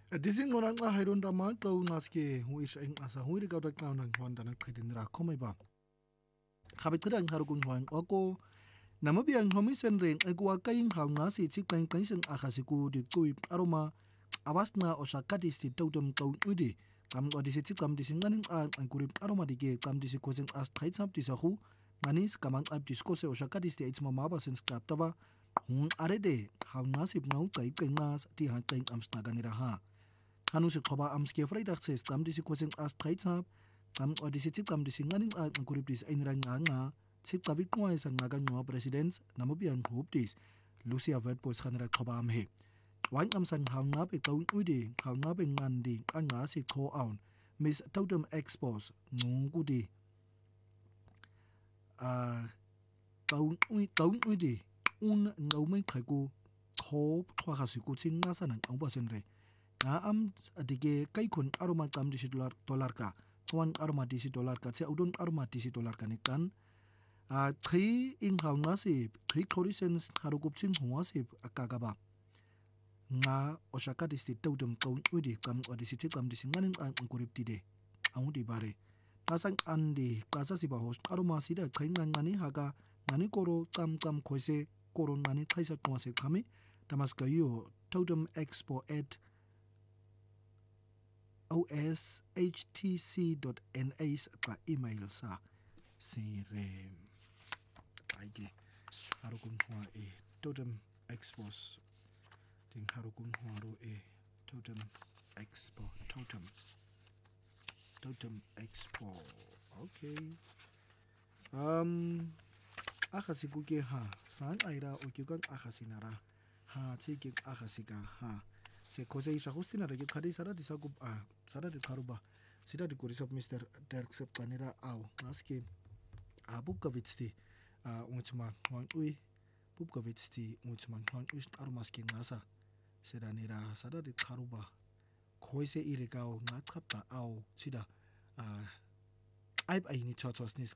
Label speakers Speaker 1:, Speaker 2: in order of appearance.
Speaker 1: Disingona nxa hayron ramaqa unqaske huisha inqasa huiri kauta qawna ngwanda na qhidin ra khomaiba. Khabitira ngharu kunqwan qoko Namibia ngomisen ren ekuwaka inghaw ngasi tsiqenqensen ahasiku di qui aroma awasna oshakati sti tawtum qaw udi qam odisi tsiqam disinganin qurib aroma dike qam disi kosen as thaitsap disahu nganis kamang ab diskose oshakati sti itsma maba sen skaptaba hun arede haw ngasip ngau qenqas ti han qeng amsnaganira ha hanu se qoba amske freitag ses qam disi kosen as thaitsap qam odisi tsiqam disinganin qurib dis einrang nga Sicabit mo ay ngagang mga president Namibian hubtis Lucia Vedpos kanira kobam he. Wan am sang haw ngap ikaw udi haw ngap ngandi ang nga si ko aun Miss Totem Expos ngudi kaun udi un ngaw may kagu ko twa hasiku sin nasa ng ang basen re. Nga am adige kay kun aroma tam $10 ka. Tuan aroma $10 ka. Siya udon aroma $10 ka nikan. Tri ing haw ngasip, tri korisens harugupsin huwasip akagaba. Nga oshaka disti tawdum kaun udi kam odisiti kam disinganin ang kurip tide. Ang udi bare. Nasang andi kasa si bahos aroma sida kain ngani haga ngani koro tam kwese koro ngani taisa kumase kami damas kayo tawdum expo at oshtc.na sa email sa sirem. Aige harukun hua totem expos ting harukun huaro totem expo totem expo okay akasiku ke ha san aira okyukan akasinara ha tiki akasika ha se kose isha hustina rege khadi sara disaku sara de karuba sida di kurisap Mr. Derek Sep kanira au aske abukavitsti unchma hwan ui pupkavitsti unchma hwan ui arumaski ngasa sedanira sada di karuba koise irigao ngatkapta au sida aib aini chochos nis